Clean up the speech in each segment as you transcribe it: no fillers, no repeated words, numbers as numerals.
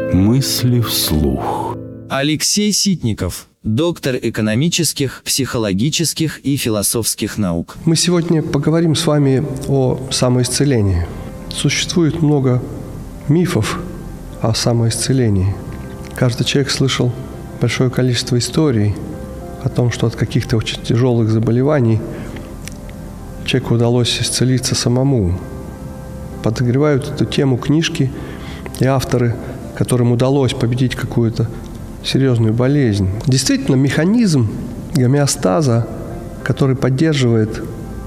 Мысли вслух. Алексей Ситников, доктор экономических, психологических и философских наук. Мы сегодня поговорим с вами о самоисцелении. Существует много мифов о самоисцелении. Каждый человек слышал большое количество историй о том, что от каких-то очень тяжелых заболеваний человеку удалось исцелиться самому. Подогревают эту тему книжки и авторы, которым удалось победить какую-то серьезную болезнь. Действительно, механизм гомеостаза, который поддерживает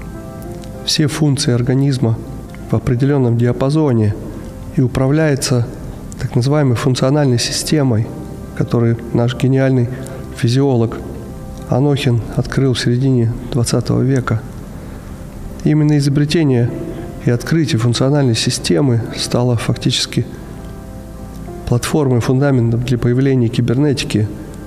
все функции организма в определенном диапазоне и управляется так называемой функциональной системой, которую наш гениальный физиолог Анохин открыл в середине XX века. Именно изобретение и открытие функциональной системы стало фактически платформой, фундаментом для появления кибернетики.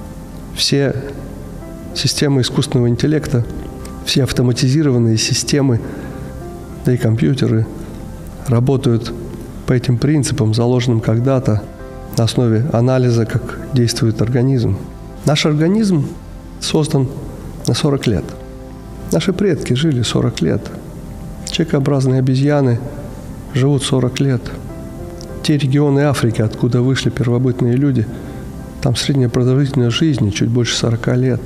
Все системы искусственного интеллекта, все автоматизированные системы, да и компьютеры работают по этим принципам, заложенным когда-то на основе анализа, как действует организм. Наш организм создан на 40 лет. Наши предки жили 40 лет. Человекообразные обезьяны живут 40 лет. Те регионы Африки, откуда вышли первобытные люди, там средняя продолжительность жизни чуть больше 40 лет.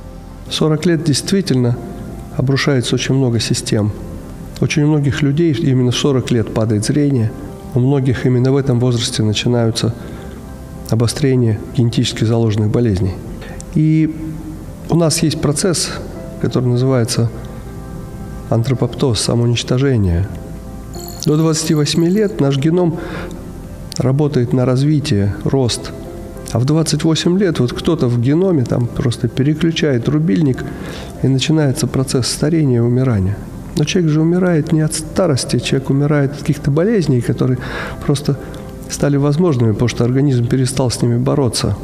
40 лет действительно обрушается очень много систем. Очень у многих людей именно в 40 лет падает зрение. У многих именно в этом возрасте начинаются обострения генетически заложенных болезней. И у нас есть процесс, который называется антропоптоз, самоуничтожение. До 28 лет наш геном работает на развитие, рост. А в 28 лет вот кто-то в геноме там просто переключает рубильник, и начинается процесс старения и умирания. Но человек же умирает не от старости, человек умирает от каких-то болезней, которые просто стали возможными, потому что организм перестал с ними бороться.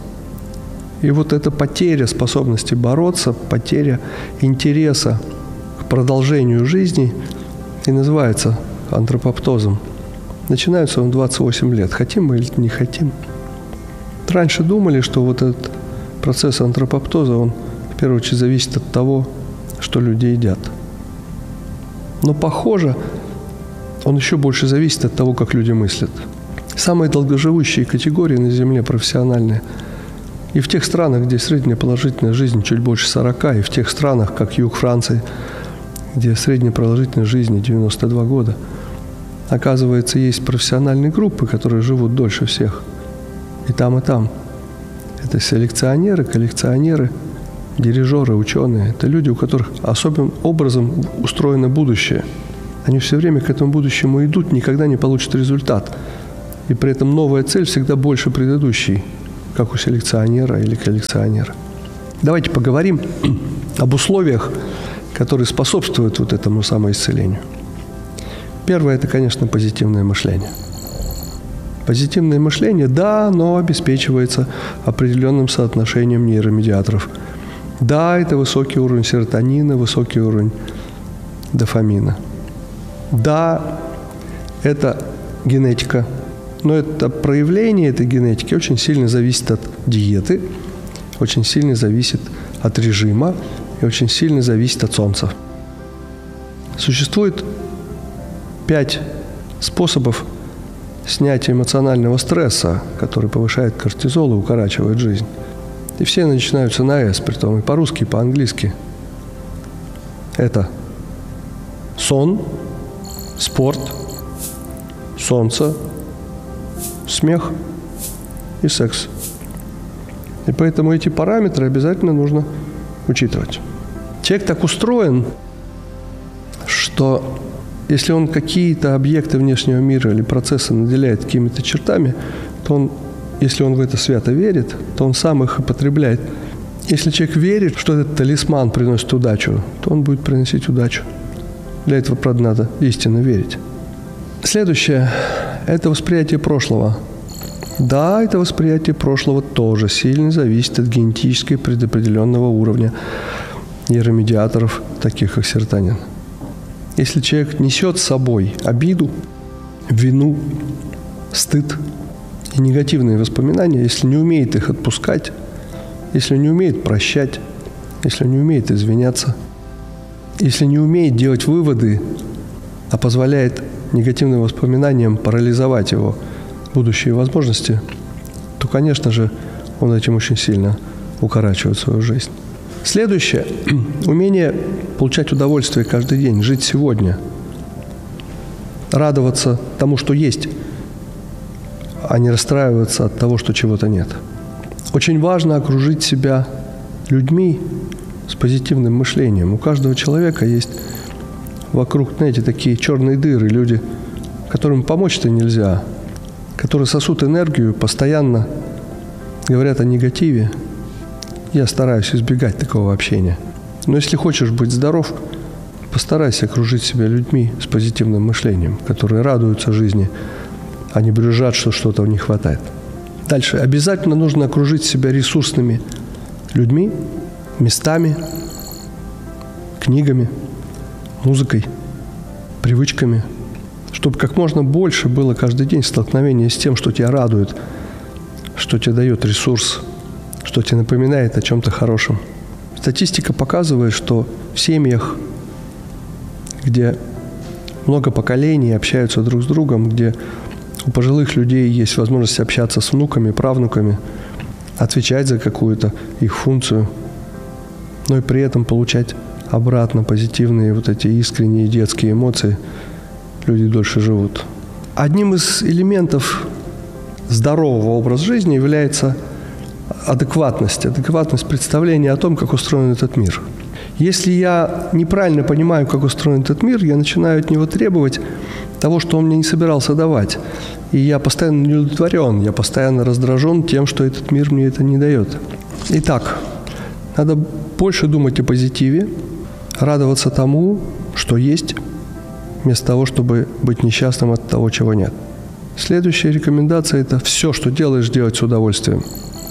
И вот эта потеря способности бороться, потеря интереса к продолжению жизни и называется антропоптозом. Начинается он в 28 лет. Хотим мы или не хотим. Раньше думали, что вот этот процесс антропоптоза, он в первую очередь зависит от того, что люди едят. Но, похоже, он еще больше зависит от того, как люди мыслят. Самые долгоживущие категории на Земле профессиональные. И в тех странах, где средняя продолжительность жизни чуть больше 40, и в тех странах, как юг Франции, где средняя продолжительность жизни 92 года, оказывается, есть профессиональные группы, которые живут дольше всех. И там, и там. Это селекционеры, коллекционеры, дирижеры, ученые. Это люди, у которых особым образом устроено будущее. Они все время к этому будущему идут, никогда не получат результат. И при этом новая цель всегда больше предыдущей, как у селекционера или коллекционера. Давайте поговорим об условиях, которые способствуют вот этому самоисцелению. Первое – это, конечно, позитивное мышление. Позитивное мышление, да, оно обеспечивается определенным соотношением нейромедиаторов. Да, это высокий уровень серотонина, высокий уровень дофамина. Да, это генетика. Но это проявление этой генетики очень сильно зависит от диеты, очень сильно зависит от режима и очень сильно зависит от солнца. Существует 5 способов снятия эмоционального стресса, который повышает кортизол и укорачивает жизнь. И все начинаются на «С», притом и по-русски, и по-английски. Это сон, спорт, солнце, смех и секс. И поэтому эти параметры обязательно нужно учитывать. Человек так устроен, что если он какие-то объекты внешнего мира или процессы наделяет какими-то чертами, то он, если он в это свято верит, то он сам их и потребляет. Если человек верит, что этот талисман приносит удачу, то он будет приносить удачу. Для этого, правда, надо истинно верить. Следующее – это восприятие прошлого. Да, это восприятие прошлого тоже сильно зависит от генетически предопределенного уровня нейромедиаторов, таких как серотонин. Если человек несет с собой обиду, вину, стыд и негативные воспоминания, если не умеет их отпускать, если не умеет прощать, если не умеет извиняться, если не умеет делать выводы, а позволяет негативным воспоминаниям парализовать его будущие возможности, то, конечно же, он этим очень сильно укорачивает свою жизнь. Следующее – умение получать удовольствие каждый день, жить сегодня, радоваться тому, что есть, а не расстраиваться от того, что чего-то нет. Очень важно окружить себя людьми с позитивным мышлением. У каждого человека есть вокруг, знаете, такие черные дыры, люди, которым помочь-то нельзя, которые сосут энергию, постоянно говорят о негативе. Я стараюсь избегать такого общения. Но если хочешь быть здоров, постарайся окружить себя людьми с позитивным мышлением, которые радуются жизни, а не брюзжат, что что-то не хватает. Дальше. Обязательно нужно окружить себя ресурсными людьми, местами, книгами, музыкой, привычками, чтобы как можно больше было каждый день столкновения с тем, что тебя радует, что тебе дает ресурс, что тебе напоминает о чем-то хорошем. Статистика показывает, что в семьях, где много поколений общаются друг с другом, где у пожилых людей есть возможность общаться с внуками, правнуками, отвечать за какую-то их функцию, но и при этом получать обратно позитивные вот эти искренние детские эмоции, люди дольше живут. Одним из элементов здорового образа жизни является адекватность представления о том, как устроен этот мир. Если я неправильно понимаю, как устроен этот мир, я начинаю от него требовать того, что он мне не собирался давать. И я постоянно неудовлетворен, я постоянно раздражен тем, что этот мир мне это не дает. Итак, надо больше думать о позитиве, радоваться тому, что есть, вместо того, чтобы быть несчастным от того, чего нет. Следующая рекомендация – это все, что делаешь, делать с удовольствием.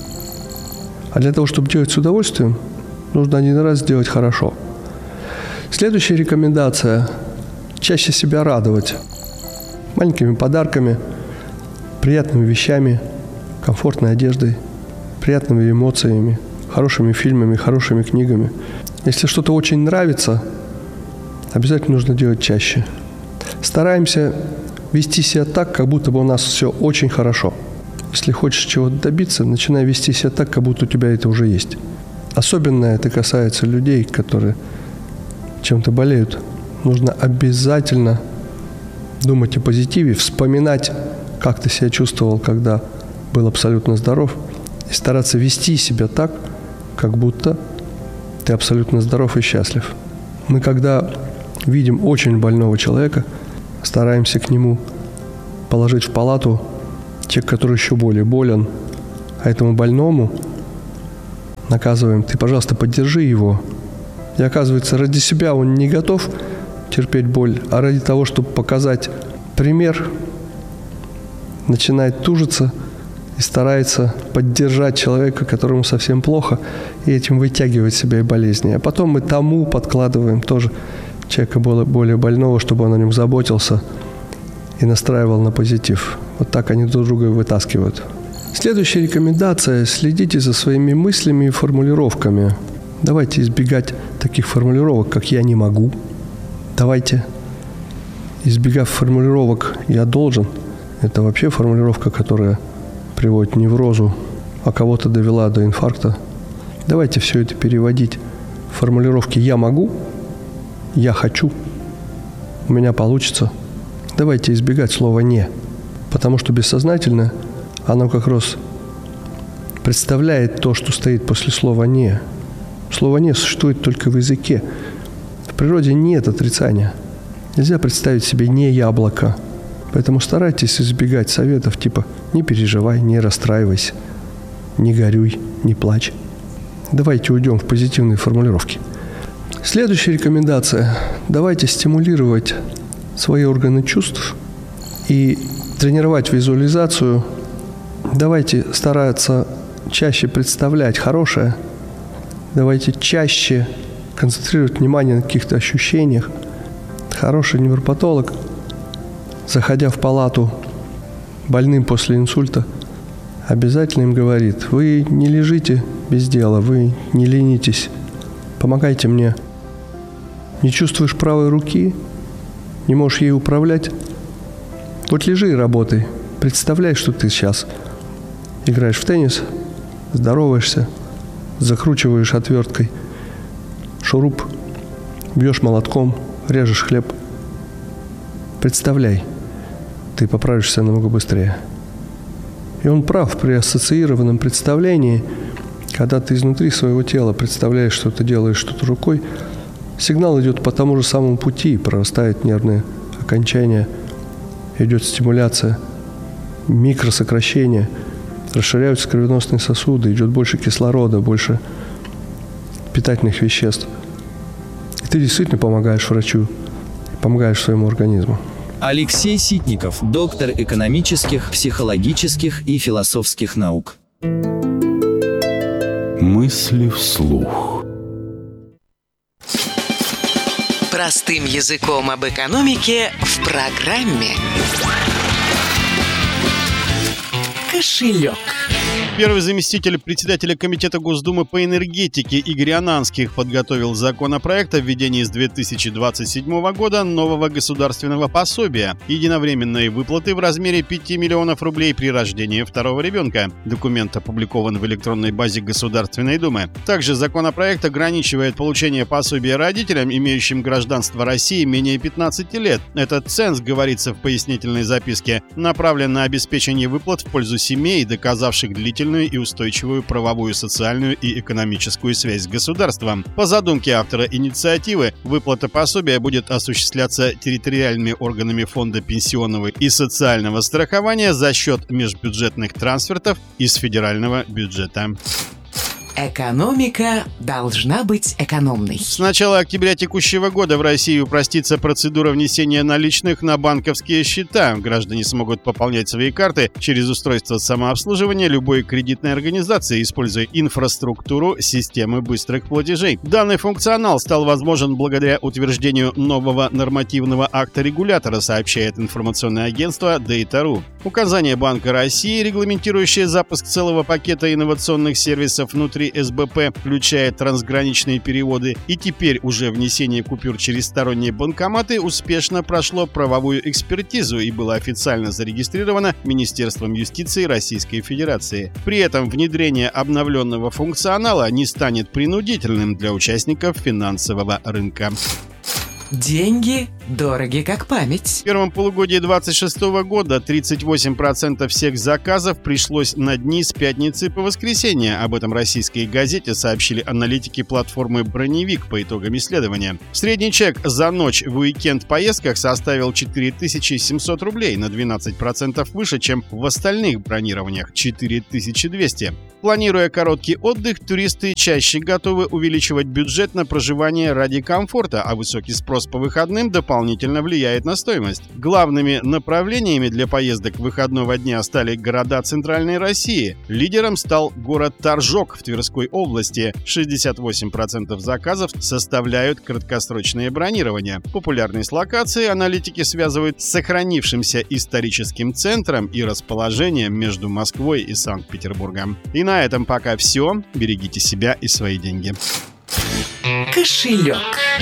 А для того, чтобы делать с удовольствием, нужно один раз сделать хорошо. Следующая рекомендация – чаще себя радовать маленькими подарками, приятными вещами, комфортной одеждой, приятными эмоциями, хорошими фильмами, хорошими книгами. Если что-то очень нравится, обязательно нужно делать чаще. Стараемся вести себя так, как будто бы у нас все очень хорошо. Если хочешь чего-то добиться, начинай вести себя так, как будто у тебя это уже есть. Особенно это касается людей, которые чем-то болеют. Нужно обязательно думать о позитиве, вспоминать, как ты себя чувствовал, когда был абсолютно здоров, и стараться вести себя так, как будто ты абсолютно здоров и счастлив. Мы, когда видим очень больного человека, стараемся к нему положить в палату человека, который еще более болен, а этому больному наказываем: ты, пожалуйста, поддержи его. И оказывается, ради себя он не готов терпеть боль, а ради того, чтобы показать пример, начинает тужиться и старается поддержать человека, которому совсем плохо, и этим вытягивать себя и болезни. А потом мы тому подкладываем тоже человека более больного, чтобы он о нем заботился и настраивал на позитив. Вот так они друг друга вытаскивают. Следующая рекомендация – следите за своими мыслями и формулировками. Давайте избегать таких формулировок, как «я не могу». Давайте, избегав формулировок «я должен», это вообще формулировка, которая приводит к неврозу, а кого-то довела до инфаркта. Давайте все это переводить в формулировки «я могу», «я хочу», «у меня получится». Давайте избегать слова «не», потому что бессознательно оно как раз представляет то, что стоит после слова «не». Слово «не» существует только в языке. В природе нет отрицания. Нельзя представить себе «не яблоко». Поэтому старайтесь избегать советов типа «не переживай, не расстраивайся, не горюй, не плачь». Давайте уйдем в позитивные формулировки. Следующая рекомендация. Давайте стимулировать свои органы чувств и тренировать визуализацию. Давайте стараться чаще представлять хорошее. Давайте чаще концентрировать внимание на каких-то ощущениях. Хороший невропатолог, заходя в палату больным после инсульта, обязательно им говорит: вы не лежите без дела, вы не ленитесь, помогайте мне. Не чувствуешь правой руки, не можешь ей управлять? Вот лежи и работай. Представляй, что ты сейчас играешь в теннис, здороваешься, закручиваешь отверткой шуруп, бьешь молотком, режешь хлеб. Представляй, ты поправишься намного быстрее. И он прав, при ассоциированном представлении, когда ты изнутри своего тела представляешь, что ты делаешь что-то рукой, сигнал идет по тому же самому пути, прорастают нервные окончания, идет стимуляция, микросокращение, расширяются кровеносные сосуды, идет больше кислорода, больше питательных веществ. И ты действительно помогаешь врачу, помогаешь своему организму. Алексей Ситников, доктор экономических, психологических и философских наук. Мысли вслух. Простым языком об экономике в программе «Кошелек». Первый заместитель председателя Комитета Госдумы по энергетике Игорь Ананских подготовил законопроект о введении с 2027 года нового государственного пособия единовременной выплаты в размере 5 миллионов рублей при рождении второго ребенка. Документ опубликован в электронной базе Государственной Думы. Также законопроект ограничивает получение пособия родителям, имеющим гражданство России менее 15 лет. Этот ценз, говорится в пояснительной записке, направлен на обеспечение выплат в пользу семей, доказавших длительную и устойчивую правовую, социальную и экономическую связь с государством. По задумке автора инициативы, выплата пособия будет осуществляться территориальными органами Фонда пенсионного и социального страхования за счет межбюджетных трансфертов из федерального бюджета. Экономика должна быть экономной. С начала октября текущего года в России упростится процедура внесения наличных на банковские счета. Граждане смогут пополнять свои карты через устройство самообслуживания любой кредитной организации, используя инфраструктуру системы быстрых платежей. Данный функционал стал возможен благодаря утверждению нового нормативного акта регулятора, сообщает информационное агентство Data.ru. Указание Банка России, регламентирующее запуск целого пакета инновационных сервисов внутри СБП, включая трансграничные переводы, и теперь уже внесение купюр через сторонние банкоматы успешно прошло правовую экспертизу и было официально зарегистрировано Министерством юстиции Российской Федерации. При этом внедрение обновленного функционала не станет принудительным для участников финансового рынка. Деньги дороги как память. В первом полугодии 2026 года 38% всех заказов пришлось на дни с пятницы по воскресенье. Об этом российской газете сообщили аналитики платформы «Броневик» по итогам исследования. Средний чек за ночь в уикенд-поездках составил 4700 рублей, на 12% выше, чем в остальных бронированиях – 4200. Планируя короткий отдых, туристы чаще готовы увеличивать бюджет на проживание ради комфорта, а высокий спрос по выходным дополнительно влияет на стоимость. Главными направлениями для поездок выходного дня стали города Центральной России. Лидером стал город Торжок в Тверской области. 68% заказов составляют краткосрочное бронирование. Популярность локации аналитики связывают с сохранившимся историческим центром и расположением между Москвой и Санкт-Петербургом. И на этом пока все. Берегите себя и свои деньги. Кошелек.